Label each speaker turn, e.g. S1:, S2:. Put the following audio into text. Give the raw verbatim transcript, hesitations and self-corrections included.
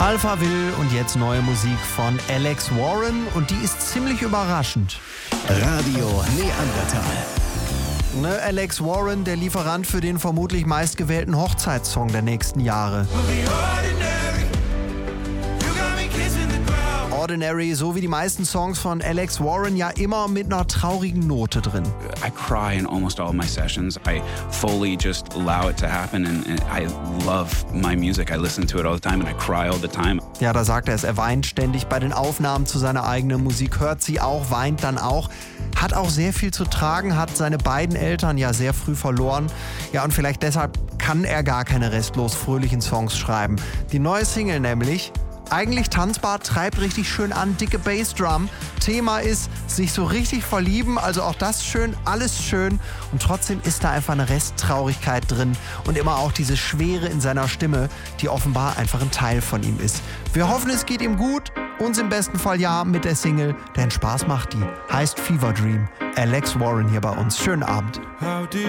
S1: Alpha Will und jetzt neue Musik von Alex Warren und die ist ziemlich überraschend.
S2: Radio Neandertal.
S1: Ne, Alex Warren, der Lieferant für den vermutlich meistgewählten Hochzeitssong der nächsten Jahre. Ordinary, so wie die meisten Songs von Alex Warren, ja immer mit einer traurigen Note drin.
S3: I cry in almost all my sessions. I fully just allow it to happen and, and I love my music. I listen to it all the time and I cry all the time.
S1: Ja, da sagt er es, er weint ständig bei den Aufnahmen zu seiner eigenen Musik, hört sie auch, weint dann auch. Hat auch sehr viel zu tragen, hat seine beiden Eltern ja sehr früh verloren. Ja, und vielleicht deshalb kann er gar keine restlos fröhlichen Songs schreiben. Die neue Single nämlich, eigentlich tanzbar, treibt richtig schön an, dicke Bassdrum. Thema ist, sich so richtig verlieben, also auch das schön, alles schön. Und trotzdem ist da einfach eine Resttraurigkeit drin und immer auch diese Schwere in seiner Stimme, die offenbar einfach ein Teil von ihm ist. Wir hoffen, es geht ihm gut, uns im besten Fall ja mit der Single, denn Spaß macht die. Heißt Fever Dream. Alex Warren hier bei uns. Schönen Abend.